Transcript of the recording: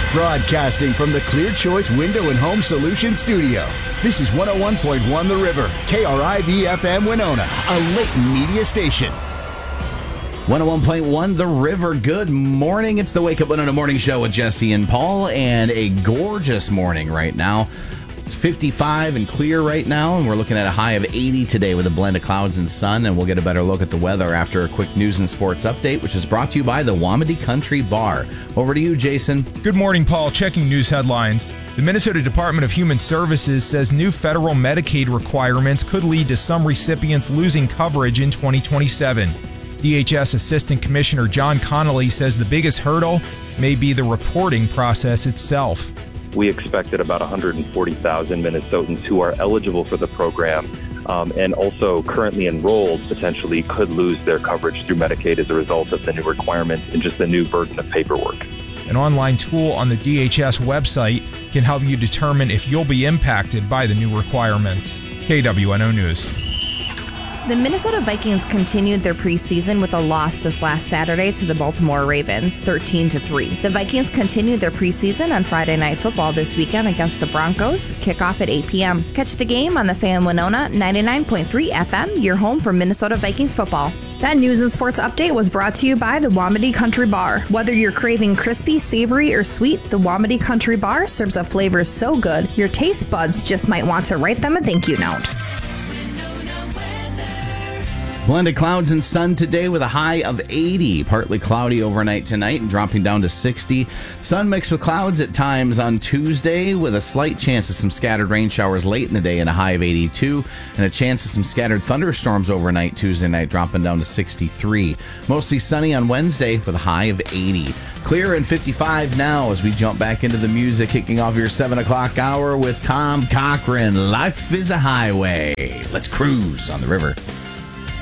Broadcasting from the Clear Choice Window and Home Solutions Studio. This is 101.1 The River, KRIV-FM Winona, a Layton media station. 101.1 The River. Good morning. It's the Wake Up Winona Morning Show with Jesse and Paul, and a gorgeous morning right now. It's 55 and clear right now, and we're looking at a high of 80 today with a blend of clouds and sun, and we'll get a better look at the weather after a quick news and sports update, which is brought to you by the Wamedy Country Bar. Over to you, Jason. Good morning, Paul. Checking news headlines. The Minnesota Department of Human Services says new federal Medicaid requirements could lead to some recipients losing coverage in 2027. DHS Assistant Commissioner John Connolly says the biggest hurdle may be the reporting process itself. We expected about 140,000 Minnesotans who are eligible for the program and also currently enrolled potentially could lose their coverage through Medicaid as a result of the new requirements and just the new burden of paperwork. An online tool on the DHS website can help you determine if you'll be impacted by the new requirements. KWNO News. The Minnesota Vikings continued their preseason with a loss this last Saturday to the Baltimore Ravens, 13-3. The Vikings continued their preseason on Friday Night Football this weekend against the Broncos. Kickoff at 8 p.m. Catch the game on the Fan Winona 99.3 FM, your home for Minnesota Vikings football. That news and sports update was brought to you by the Wamedy Country Bar. Whether you're craving crispy, savory, or sweet, the Wamedy Country Bar serves up flavors so good, your taste buds just might want to write them a thank you note. Blended clouds and sun today with a high of 80. Partly cloudy overnight tonight and dropping down to 60. Sun mixed with clouds at times on Tuesday with a slight chance of some scattered rain showers late in the day and a high of 82. And a chance of some scattered thunderstorms overnight Tuesday night dropping down to 63. Mostly sunny on Wednesday with a high of 80. Clear and 55 now as we jump back into the music, kicking off your 7 o'clock hour with Tom Cochran. Life is a highway. Let's cruise on the river.